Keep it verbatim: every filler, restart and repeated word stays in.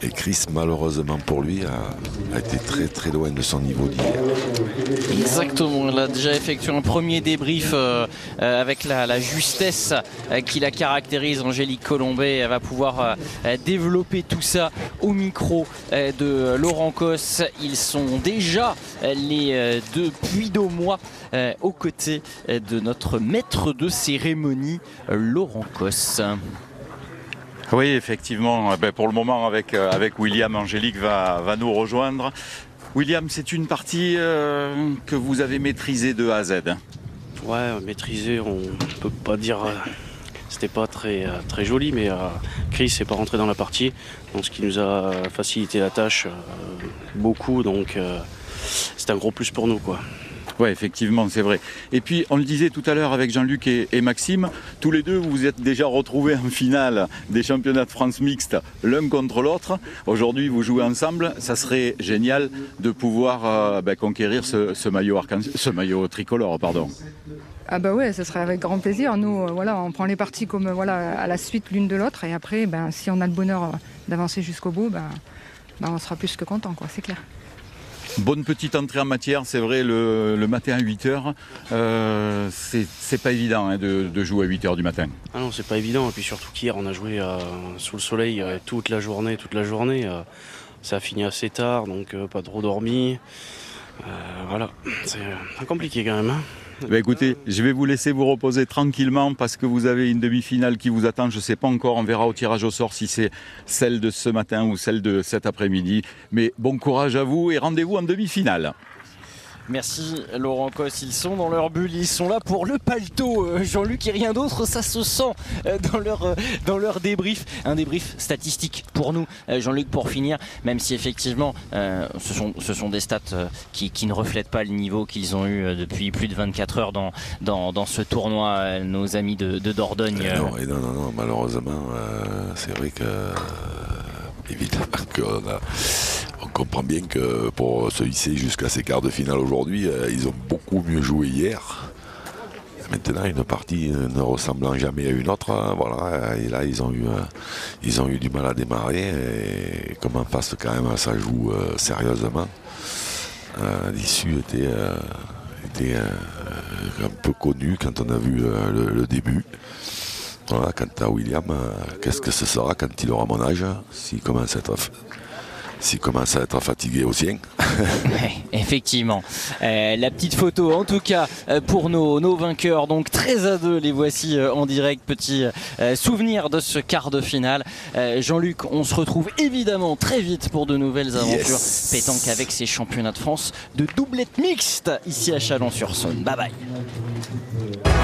et Chris, malheureusement pour lui, a, a été très très loin de son niveau d'hier. Exactement, il a déjà effectué un premier débrief euh, euh, avec la, la justesse euh, qui la caractérise. Angélique Colombet. Elle va pouvoir euh, développer tout ça au micro euh, de Laurent Cos. Ils sont déjà euh, les euh, deux puits d'Aumois euh, aux côtés euh, de notre maître de cérémonie, euh, Laurent Cos. Oui, effectivement, ben pour le moment avec, euh, avec William, Angélique va, va nous rejoindre. William, c'est une partie euh, que vous avez maîtrisée de A à Z. Ouais, maîtrisée, on peut pas dire... Euh, c'était pas très, euh, très joli, mais euh, Chris n'est pas rentré dans la partie, donc ce qui nous a facilité la tâche euh, beaucoup, donc euh, c'est un gros plus pour nous, quoi. Oui, effectivement, c'est vrai. Et puis, on le disait tout à l'heure avec Jean-Luc et, et Maxime, tous les deux, vous vous êtes déjà retrouvés en finale des championnats de France mixtes, l'un contre l'autre. Aujourd'hui, vous jouez ensemble. Ça serait génial de pouvoir euh, ben, conquérir ce, ce, maillot ce maillot tricolore. Pardon. Ah bah ouais, ce serait avec grand plaisir. Nous, euh, voilà, on prend les parties comme euh, voilà, à la suite l'une de l'autre. Et après, ben, si on a le bonheur euh, d'avancer jusqu'au bout, ben, ben, on sera plus que content, quoi, c'est clair. Bonne petite entrée en matière, c'est vrai, le, le matin à huit heures, euh, c'est pas évident hein, de, de jouer à huit heures du matin. Ah non, c'est pas évident, et puis surtout qu'hier on a joué euh, sous le soleil euh, toute la journée, toute la journée. Euh, ça a fini assez tard, donc euh, pas trop dormi. Euh, voilà, c'est compliqué quand même. Hein. Bah écoutez, je vais vous laisser vous reposer tranquillement parce que vous avez une demi-finale qui vous attend. Je ne sais pas encore, on verra au tirage au sort si c'est celle de ce matin ou celle de cet après-midi. Mais bon courage à vous et rendez-vous en demi-finale. Merci Laurent Cos, ils sont dans leur bulle, ils sont là pour le paletot, Jean-Luc, et rien d'autre, ça se sent dans leur, dans leur débrief, un débrief statistique pour nous, Jean-Luc, pour finir, même si effectivement euh, ce, sont, ce sont des stats qui, qui ne reflètent pas le niveau qu'ils ont eu depuis plus de vingt-quatre heures dans, dans, dans ce tournoi, nos amis de, de Dordogne. Euh, non, non, non, non, malheureusement, euh, c'est vrai que... Euh, évidemment qu'on a... On comprend bien que pour se hisser jusqu'à ces quarts de finale aujourd'hui, euh, ils ont beaucoup mieux joué hier. Maintenant, une partie ne ressemblant jamais à une autre, hein, voilà, et là ils ont eu, euh, ils ont eu du mal à démarrer. Et comme en face, quand même, ça joue euh, sérieusement. Euh, L'issue était, euh, était euh, un peu connue quand on a vu euh, le, le début. Voilà, quant à William, euh, qu'est-ce que ce sera quand il aura mon âge, s'il commence à être S'il commence à être fatigué au sien. Ouais, effectivement. Euh, la petite photo, en tout cas, euh, pour nos, nos vainqueurs. Donc treize à deux, les voici euh, en direct. Petit euh, souvenir de ce quart de finale. Euh, Jean-Luc, on se retrouve évidemment très vite pour de nouvelles aventures. Yes. Pétanque avec ces championnats de France de doublette mixte ici à Chalon-sur-Saône. Bye bye.